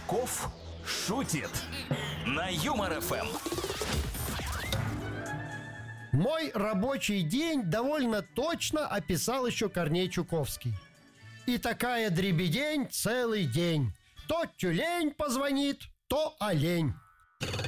Чутков шутит на Юмор ФМ. Мой рабочий день довольно точно описал еще Корней Чуковский. И такая дребедень целый день. То тюлень позвонит, то олень.